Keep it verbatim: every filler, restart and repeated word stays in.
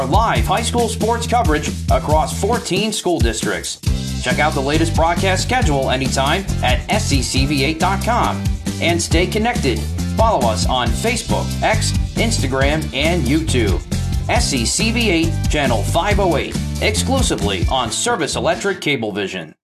Live high school sports coverage across fourteen school districts. Check out the latest broadcast schedule anytime at S C C V eight dot com. And stay connected. Follow us on Facebook, X, Instagram, and YouTube. S C C V eight Channel five oh eight, exclusively on Service Electric Cablevision.